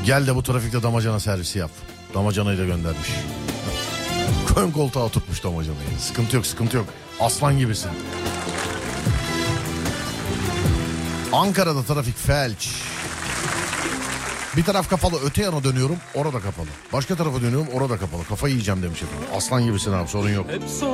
Gel de bu trafikte damacana servisi yap. Damacanayı da göndermiş. Ön koltuğa oturtmuş damacanayı. Sıkıntı yok, sıkıntı yok. Aslan gibisin. Ankara'da trafik felç. Bir taraf kapalı, öte yana dönüyorum, orada kapalı. Başka tarafa dönüyorum, orada kapalı. Kafayı yiyeceğim demiş efendim. Aslan gibisin abi, sorun yok.